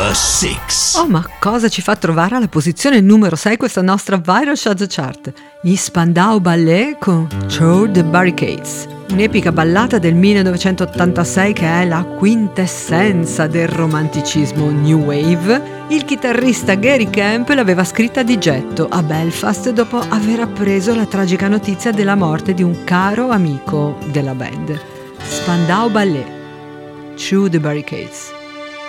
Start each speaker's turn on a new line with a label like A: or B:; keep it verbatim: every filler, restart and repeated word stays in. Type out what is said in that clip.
A: Number six.
B: Oh, ma cosa ci fa trovare alla posizione numero sei questa nostra Viral Chart Chart? Gli Spandau Ballet con Through the Barricades, un'epica ballata del millenovecentottantasei che è la quintessenza del romanticismo New Wave. Il chitarrista Gary Camp l'aveva scritta di getto a Belfast dopo aver appreso la tragica notizia della morte di un caro amico della band. Spandau Ballet, Through the Barricades.